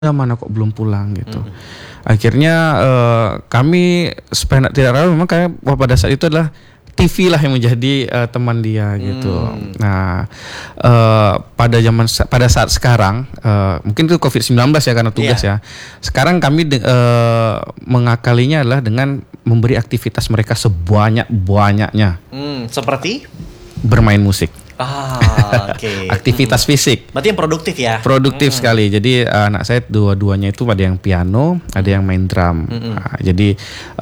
mana kok belum pulang gitu. Akhirnya kami supaya tidak ragu memang kayak pada saat itu adalah TV lah yang menjadi teman dia gitu. Nah pada saat sekarang mungkin itu COVID-19 ya karena tugas ya. Sekarang kami mengakalinya adalah dengan memberi aktivitas mereka sebanyak-banyaknya. Seperti bermain musik. Oke. Aktivitas fisik. Berarti yang produktif ya? Produktif sekali. Jadi anak saya dua-duanya itu ada yang piano, ada yang main drum. Nah, jadi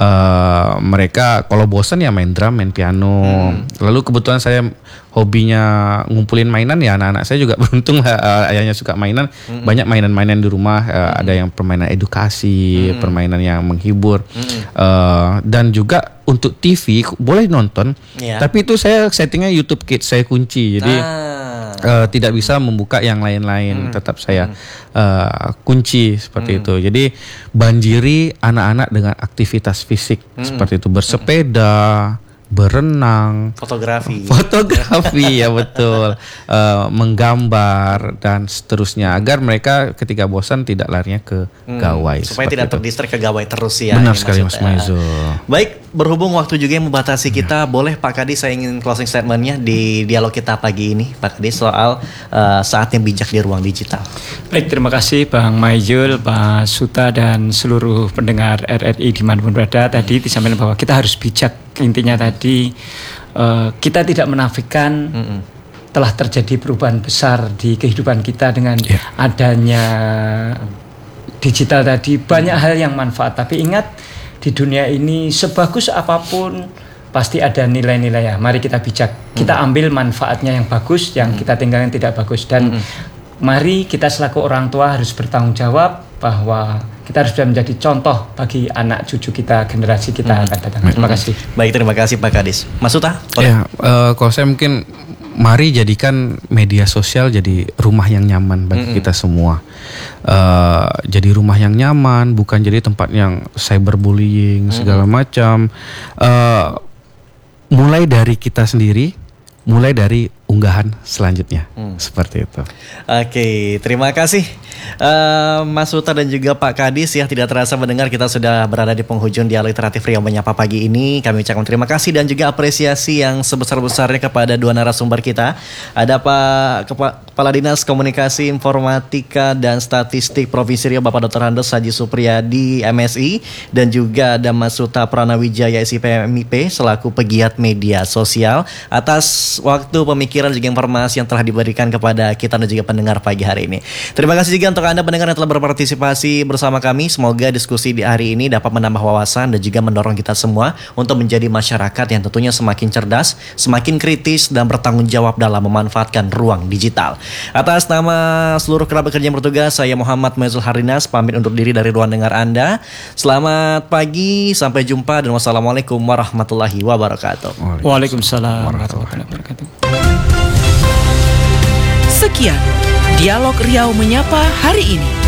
mereka kalau bosan ya main drum, main piano. Lalu kebetulan saya hobinya ngumpulin mainan ya anak-anak saya juga beruntung lah ayahnya suka mainan. Banyak mainan-mainan di rumah. Ada yang permainan edukasi, permainan yang menghibur. Dan juga untuk TV boleh nonton, tapi itu saya settingnya YouTube Kids, saya kunci. Jadi tidak bisa membuka yang lain-lain, tetap saya kunci seperti itu. Jadi banjiri anak-anak dengan aktivitas fisik seperti itu, bersepeda, berenang, fotografi ya betul, menggambar dan seterusnya agar mereka ketika bosan tidak larinya ke gawai supaya tidak terdistrak ke gawai terus ya. Benar sekali Mas Maizo. Baik, berhubung waktu juga yang membatasi kita, boleh Pak Kadis saya ingin closing statementnya di dialog kita pagi ini Pak Kadis soal saatnya bijak di ruang digital. Baik, terima kasih Bang Maizul, Pak Suta dan seluruh pendengar RRI dimanapun berada. Tadi disampaikan bahwa kita harus bijak. Intinya tadi kita tidak menafikan telah terjadi perubahan besar di kehidupan kita dengan adanya digital tadi. Banyak hal yang manfaat, tapi ingat di dunia ini sebagus apapun pasti ada nilai-nilai ya. Mari kita bijak, kita ambil manfaatnya yang bagus, yang kita tinggalkan tidak bagus. Dan mari kita selaku orang tua harus bertanggung jawab bahwa kita harus bisa menjadi contoh bagi anak cucu kita, generasi kita akan datang. Terima kasih. Baik, terima kasih Pak Kadis. Mas Uta? Ya, kalau saya mungkin mari jadikan media sosial jadi rumah yang nyaman bagi kita semua. Jadi rumah yang nyaman, bukan jadi tempat yang cyberbullying segala macam. Mulai dari kita sendiri, mulai dari unggahan selanjutnya, seperti itu. Oke, terima kasih Mas Uta dan juga Pak Kadis ya. Tidak terasa mendengar kita sudah berada di penghujung dialog literatif Riau Menyapa pagi ini. Kami ucapkan terima kasih dan juga apresiasi yang sebesar-besarnya kepada dua narasumber kita. Ada Pak Kepala Dinas Komunikasi Informatika dan Statistik Provinsi Riau Bapak Dr. Handes Haji Supriyadi MSI, dan juga ada Mas Uta Pranawijaya SIPMIP selaku pegiat media sosial atas waktu pemikiran juga informasi yang telah diberikan kepada kita dan juga pendengar pagi hari ini. Terima kasih juga untuk Anda pendengar yang telah berpartisipasi bersama kami. Semoga diskusi di hari ini dapat menambah wawasan dan juga mendorong kita semua untuk menjadi masyarakat yang tentunya semakin cerdas, semakin kritis dan bertanggung jawab dalam memanfaatkan ruang digital. Atas nama seluruh kerabat kerja yang bertugas, saya Muhammad Maizul Harinas pamit undur diri dari ruang dengar Anda. Selamat pagi, sampai jumpa dan wassalamualaikum warahmatullahi wabarakatuh. Waalaikumsalam warahmatullahi wabarakatuh. Sekian Dialog Riau Menyapa hari ini.